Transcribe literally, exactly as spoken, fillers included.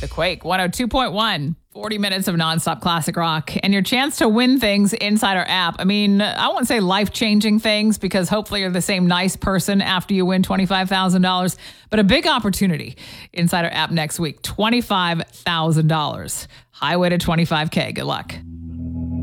Quake one oh two point one. forty minutes of nonstop classic rock and your chance to win things inside our app. I mean, I won't say life-changing things because hopefully you're the same nice person after you win twenty-five thousand dollars, but a big opportunity inside our app next week, twenty-five thousand dollars. Highway to twenty-five K. Good luck.